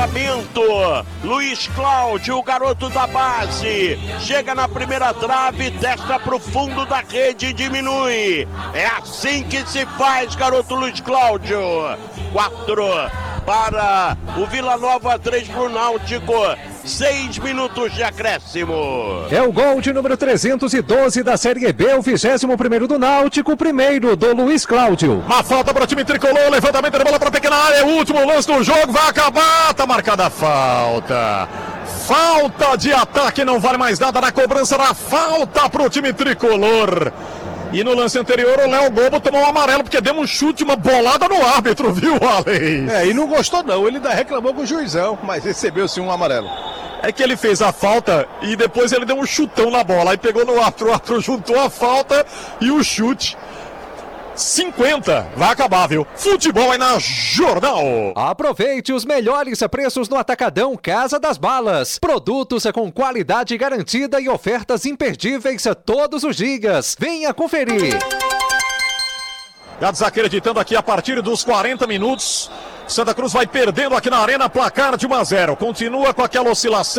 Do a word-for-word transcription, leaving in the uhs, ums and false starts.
Lançamento. Luiz Cláudio, o garoto da base. Chega na primeira trave, testa pro fundo da rede e diminui. É assim que se faz, garoto Luiz Cláudio. Quatro para o Vila Nova, três pro Náutico. Seis minutos de acréscimo. É o gol de número trezentos e doze da Série B, o vigésimo primeiro do Náutico, o primeiro do Luiz Cláudio. Uma falta para o time tricolor, levantamento de bola para a pequena área, é o último lance do jogo, vai acabar, tá marcada a falta. Falta de ataque, não vale mais nada na cobrança da falta para o time tricolor. E no lance anterior o Léo Gobo tomou um amarelo porque deu um chute, uma bolada no árbitro, viu, Alex? É, e não gostou não, ele ainda reclamou com o juizão, mas recebeu sim um amarelo. É que ele fez a falta e depois ele deu um chutão na bola, aí pegou no árbitro, o árbitro juntou a falta e o chute. cinquenta, vai acabar, viu? Futebol aí na Jornal. Aproveite os melhores preços no Atacadão Casa das Balas. Produtos com qualidade garantida e ofertas imperdíveis todos os dias. Venha conferir. Já desacreditando aqui a partir dos quarenta minutos. Santa Cruz vai perdendo aqui na arena, placar de um a zero. Continua com aquela oscilação.